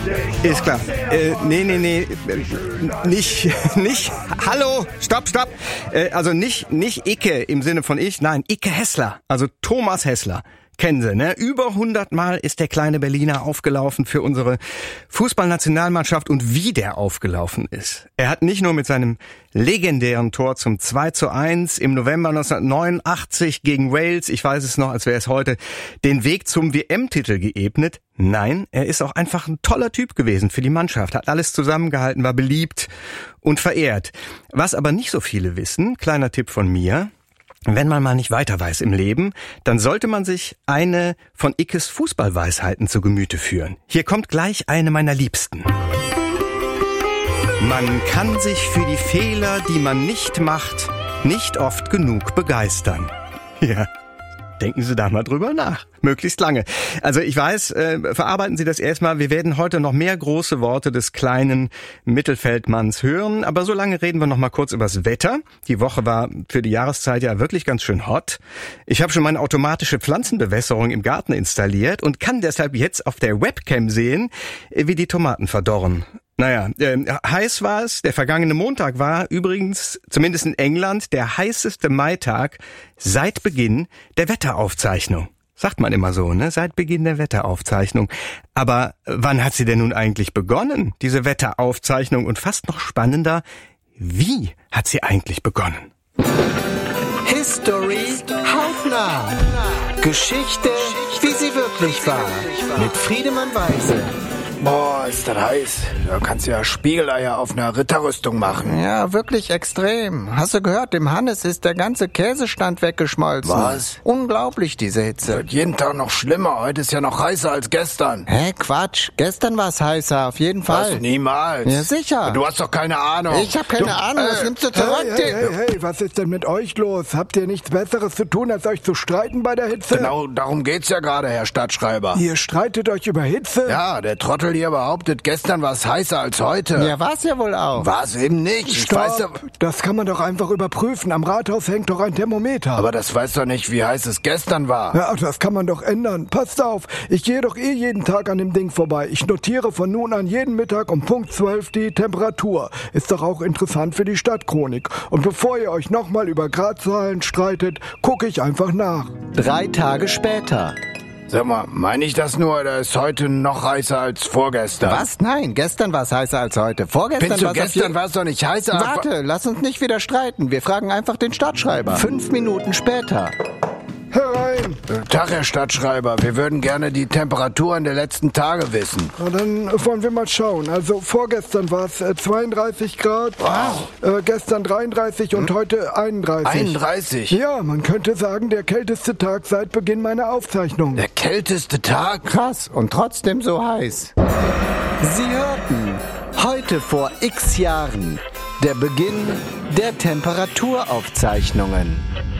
Ist klar. Nee. Nicht. Hallo, stopp. Also nicht Icke im Sinne von ich, nein, Icke Hessler. Also Thomas Hessler. Kennen Sie, ne? Über 100 Mal ist der kleine Berliner aufgelaufen für unsere Fußballnationalmannschaft und wie der aufgelaufen ist. Er hat nicht nur mit seinem legendären Tor zum 2:1 im November 1989 gegen Wales, ich weiß es noch, als wäre es heute, den Weg zum WM-Titel geebnet. Nein, er ist auch einfach ein toller Typ gewesen für die Mannschaft, hat alles zusammengehalten, war beliebt und verehrt. Was aber nicht so viele wissen, kleiner Tipp von mir: Wenn man mal nicht weiter weiß im Leben, dann sollte man sich eine von Ickes Fußballweisheiten zu Gemüte führen. Hier kommt gleich eine meiner Liebsten. Man kann sich für die Fehler, die man nicht macht, nicht oft genug begeistern. Ja. Denken Sie da mal drüber nach. Möglichst lange. Also ich weiß, verarbeiten Sie das erstmal. Wir werden heute noch mehr große Worte des kleinen Mittelfeldmanns hören. Aber so lange reden wir noch mal kurz übers Wetter. Die Woche war für die Jahreszeit ja wirklich ganz schön hot. Ich habe schon meine automatische Pflanzenbewässerung im Garten installiert und kann deshalb jetzt auf der Webcam sehen, wie die Tomaten verdorren. Naja, heiß war es. Der vergangene Montag war übrigens, zumindest in England, der heißeste Maitag seit Beginn der Wetteraufzeichnung. Sagt man immer so, ne? Seit Beginn der Wetteraufzeichnung. Aber wann hat sie denn nun eigentlich begonnen, diese Wetteraufzeichnung? Und fast noch spannender, wie hat sie eigentlich begonnen? History hautnah. Geschichte, wie sie wirklich war. Mit Friedemann Weise. Boah, ist das heiß. Da kannst du ja Spiegeleier auf einer Ritterrüstung machen. Ja, wirklich extrem. Hast du gehört, dem Hannes ist der ganze Käsestand weggeschmolzen. Was? Unglaublich, diese Hitze. Wird jeden Tag noch schlimmer. Heute ist ja noch heißer als gestern. Hä, Quatsch. Gestern war es heißer, auf jeden Fall. Was? Niemals. Ja, sicher. Du hast doch keine Ahnung. Ich hab keine Ahnung, das nimmst du zurück. Hey, was ist denn mit euch los? Habt ihr nichts Besseres zu tun, als euch zu streiten bei der Hitze? Genau, darum geht's ja gerade, Herr Stadtschreiber. Ihr streitet euch über Hitze? Ja, der Trottel hier behauptet, gestern war es heißer als heute. Ja, war's ja wohl auch. War's eben nicht. Ich weiß ja, das kann man doch einfach überprüfen. Am Rathaus hängt doch ein Thermometer. aber das weiß doch nicht, wie heiß es gestern war. Ja, das kann man doch ändern. Passt auf, ich gehe doch jeden Tag an dem Ding vorbei. Ich notiere von nun an jeden Mittag um Punkt 12 die Temperatur. Ist doch auch interessant für die Stadtchronik. Und bevor ihr euch nochmal über Gradzahlen streitet, gucke ich einfach nach. 3 Tage später. Sag mal, meine ich das nur, oder ist heute noch heißer als vorgestern? Was? Nein, gestern war es heißer als heute. Vorgestern Findest du, war's gestern war es doch nicht heißer? Warte, lass uns nicht wieder streiten. Wir fragen einfach den Stadtschreiber. 5 Minuten später. Herein! Tag, Herr Stadtschreiber, wir würden gerne die Temperaturen der letzten Tage wissen. Na, dann wollen wir mal schauen. Also vorgestern war es 32 Grad, gestern 33 und heute 31. 31? Ja, man könnte sagen, der kälteste Tag seit Beginn meiner Aufzeichnung. Der kälteste Tag? Krass und trotzdem so heiß. Sie hörten heute vor x Jahren der Beginn der Temperaturaufzeichnungen.